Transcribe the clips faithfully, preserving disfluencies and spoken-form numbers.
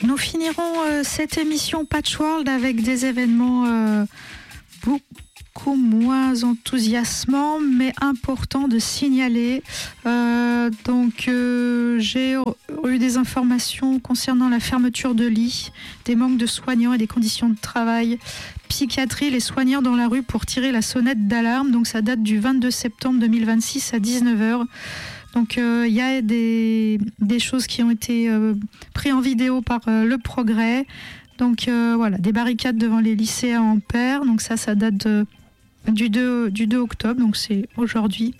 Nous finirons euh, cette émission Patchworld avec des événements euh, beaucoup moins enthousiasmants, mais importants de signaler. Euh, donc, euh, j'ai eu des informations concernant la fermeture de lits, des manques de soignants et des conditions de travail. Psychiatrie, les soignants dans la rue pour tirer la sonnette d'alarme. Donc, ça date du vingt-deux septembre deux mille vingt-six à dix-neuf heures. Donc il euh, y a des, des choses qui ont été euh, prises en vidéo par euh, Le Progrès. Donc euh, voilà, des barricades devant les lycées à Ampère. Donc ça, ça date de, du, deux, du deux octobre, donc c'est aujourd'hui.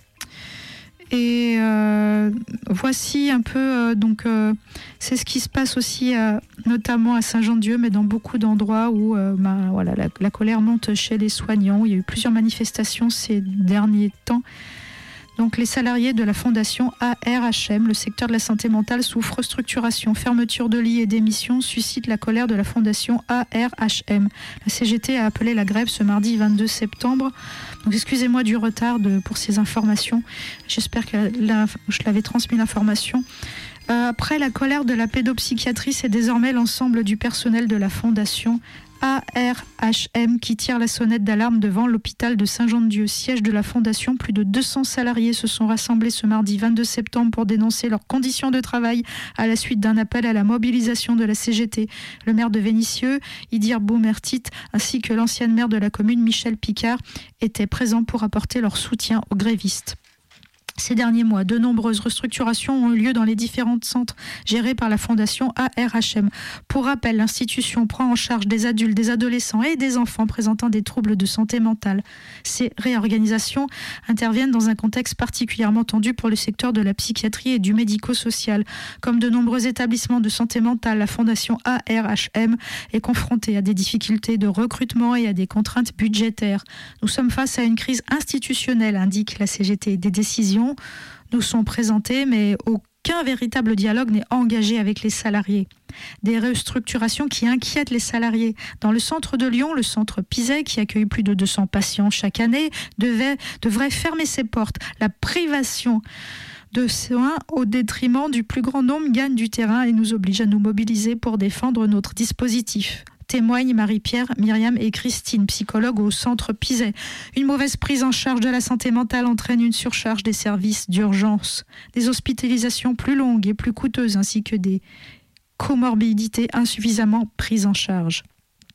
Et euh, voici un peu, euh, donc euh, c'est ce qui se passe aussi, euh, notamment à Saint-Jean-de-Dieu, mais dans beaucoup d'endroits où euh, bah, voilà, la, la colère monte chez les soignants. Il y a eu plusieurs manifestations ces derniers temps. Donc les salariés de la fondation A R H M, le secteur de la santé mentale souffre restructuration, fermeture de lits et démission suscite la colère de la fondation A R H M. La C G T a appelé la grève ce mardi vingt-deux septembre. Donc excusez-moi du retard de, pour ces informations. J'espère que la, je l'avais transmis l'information. Euh, après la colère de la pédopsychiatrie, c'est désormais l'ensemble du personnel de la fondation A R H M qui tire la sonnette d'alarme devant l'hôpital de Saint-Jean-de-Dieu, siège de la fondation. Plus de deux cents salariés se sont rassemblés ce mardi vingt-deux septembre pour dénoncer leurs conditions de travail à la suite d'un appel à la mobilisation de la C G T. Le maire de Vénissieux, Idir Boumertit, ainsi que l'ancienne maire de la commune, Michel Picard, étaient présents pour apporter leur soutien aux grévistes. Ces derniers mois, de nombreuses restructurations ont eu lieu dans les différents centres gérés par la fondation A R H M. Pour rappel, l'institution prend en charge des adultes, des adolescents et des enfants présentant des troubles de santé mentale. Ces réorganisations interviennent dans un contexte particulièrement tendu pour le secteur de la psychiatrie et du médico-social. Comme de nombreux établissements de santé mentale, la fondation A R H M est confrontée à des difficultés de recrutement et à des contraintes budgétaires. Nous sommes face à une crise institutionnelle, indique la C G T. Des décisions nous sont présentées, mais aucun véritable dialogue n'est engagé avec les salariés. Des restructurations qui inquiètent les salariés. Dans le centre de Lyon, le centre Pizet, qui accueille plus de deux cents patients chaque année, devait, devrait fermer ses portes. La privation de soins au détriment du plus grand nombre gagne du terrain et nous oblige à nous mobiliser pour défendre notre dispositif. Témoignent Marie-Pierre, Myriam et Christine, psychologues au centre Pizet. Une mauvaise prise en charge de la santé mentale entraîne une surcharge des services d'urgence, des hospitalisations plus longues et plus coûteuses, ainsi que des comorbidités insuffisamment prises en charge.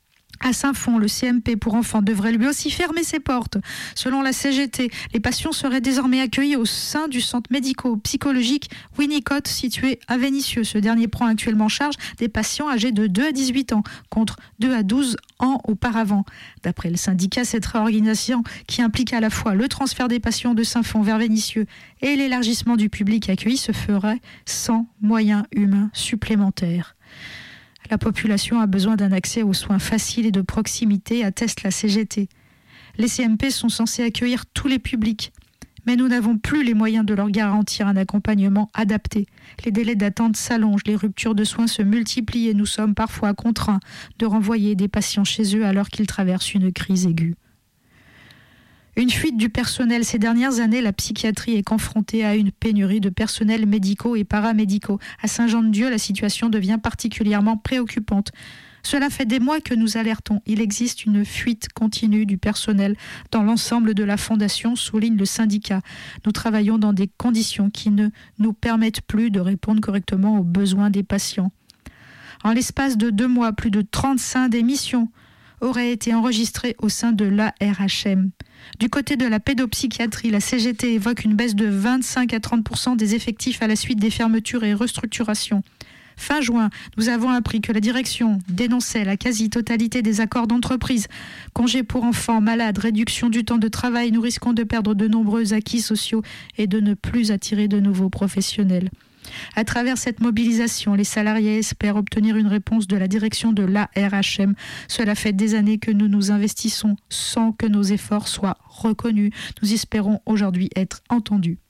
À Saint-Fond, le C M P pour enfants devrait lui aussi fermer ses portes. Selon la C G T, les patients seraient désormais accueillis au sein du centre médico-psychologique Winnicott situé à Vénissieux. Ce dernier prend actuellement en charge des patients âgés de deux à dix-huit ans, contre deux à douze ans auparavant. D'après le syndicat, cette réorganisation qui implique à la fois le transfert des patients de Saint-Fond vers Vénissieux et l'élargissement du public accueilli se ferait sans moyens humains supplémentaires. La population a besoin d'un accès aux soins faciles et de proximité, atteste la C G T. Les C M P sont censés accueillir tous les publics, mais nous n'avons plus les moyens de leur garantir un accompagnement adapté. Les délais d'attente s'allongent, les ruptures de soins se multiplient et nous sommes parfois contraints de renvoyer des patients chez eux alors qu'ils traversent une crise aiguë. Une fuite du personnel. Ces dernières années, la psychiatrie est confrontée à une pénurie de personnels médicaux et paramédicaux. À Saint-Jean-de-Dieu, la situation devient particulièrement préoccupante. Cela fait des mois que nous alertons. Il existe une fuite continue du personnel dans l'ensemble de la fondation, souligne le syndicat. Nous travaillons dans des conditions qui ne nous permettent plus de répondre correctement aux besoins des patients. En l'espace de deux mois, plus de trente-cinq démissions auraient été enregistrées au sein de l'A R H M. Du côté de la pédopsychiatrie, la C G T évoque une baisse de vingt-cinq à trente pour cent des effectifs à la suite des fermetures et restructurations. Fin juin, nous avons appris que la direction dénonçait la quasi-totalité des accords d'entreprise. Congés pour enfants, malades, réduction du temps de travail, nous risquons de perdre de nombreux acquis sociaux et de ne plus attirer de nouveaux professionnels. À travers cette mobilisation, les salariés espèrent obtenir une réponse de la direction de l'A R H M. Cela fait des années que nous nous investissons sans que nos efforts soient reconnus. Nous espérons aujourd'hui être entendus.